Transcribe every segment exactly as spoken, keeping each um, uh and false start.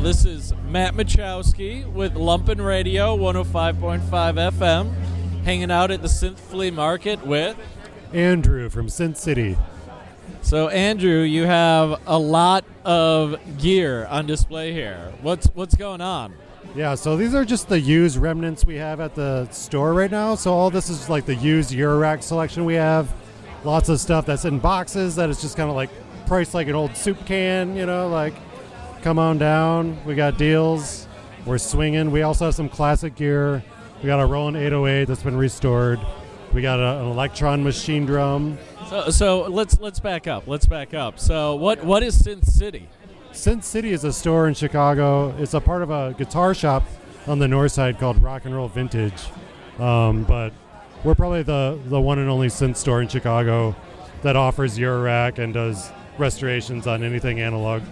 Well, this is Matt Machowski with Lumpin' Radio, one oh five point five F M, hanging out at the Synth Flea Market with Andrew from Synth City. So, Andrew, you have a lot of gear on display here. What's what's going on? Yeah, so these are just the used remnants we have at the store right now. So all this is like the used Eurorack selection we have. Lots of stuff that's in boxes that is just kind of like priced like an old soup can, you know, like come on down. We got deals. We're swinging. We also have some classic gear. We got a Roland eight oh eight that's been restored. We got a, an Electron machine drum. So, so let's let's back up. Let's back up. So what what is Synth City? Synth City is a store in Chicago. It's a part of a guitar shop on the north side called Rock and Roll Vintage. Um, but we're probably the, the one and only synth store in Chicago that offers Eurorack and does restorations on anything analog.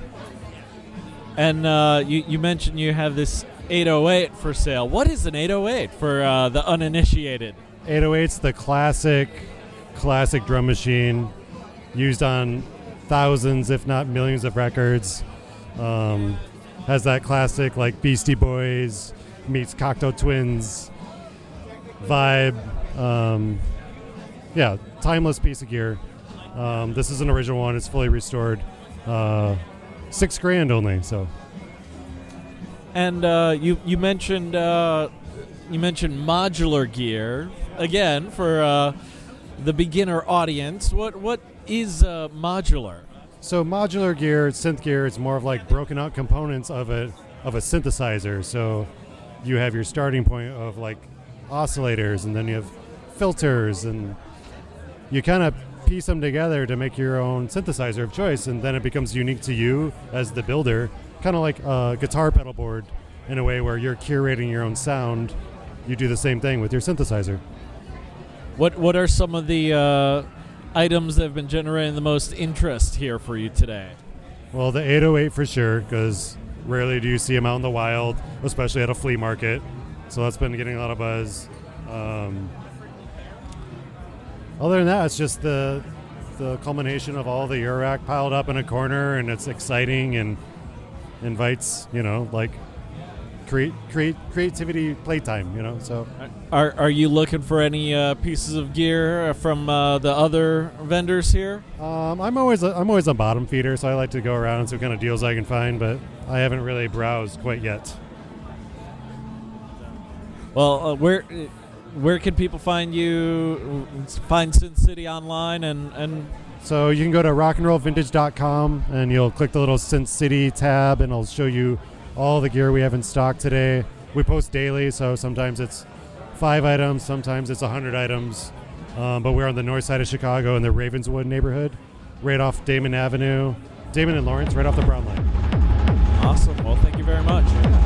And uh, you, you mentioned you have this eight oh eight for sale. What is an eight oh eight for uh, the uninitiated? eight oh eight's the classic, classic drum machine used on thousands, if not millions of records. Um, has that classic like Beastie Boys meets Cocteau Twins vibe. Um, yeah, timeless piece of gear. Um, this is an original one. It's fully restored. Uh, six grand only. So. And uh, you you mentioned uh, you mentioned modular gear again for uh, the beginner audience. What what is uh, modular? So modular gear, synth gear, it's more of like broken out components of a of a synthesizer. So you have your starting point of like oscillators, and then you have filters, and you kind of piece them together to make your own synthesizer of choice, and then it becomes unique to you as the builder, kind of like a guitar pedal board in a way where you're curating your own sound. You do the same thing with your synthesizer. What what are some of the uh items that have been generating the most interest here for you today? Well, the eight oh eight for sure, because rarely do you see them out in the wild, especially at a flea market. So that's been getting a lot of buzz. Um, other than that, it's just the the culmination of all the Eurorack piled up in a corner, and it's exciting and invites, you know, like create create creativity playtime, you know. So are are you looking for any uh, pieces of gear from uh, the other vendors here? Um, I'm always a, I'm always a bottom feeder, so I like to go around and see what kind of deals I can find, but I haven't really browsed quite yet. Well, uh, where where can people find you? Find Synth City online and and. So you can go to rock and roll vintage dot com and you'll click the little Synth City tab, and it'll show you all the gear we have in stock today. We post daily, so sometimes it's five items, sometimes it's a hundred items. Um, but we're on the north side of Chicago in the Ravenswood neighborhood, right off Damon Avenue, Damon and Lawrence, right off the Brown Line. Awesome. Well, thank you very much.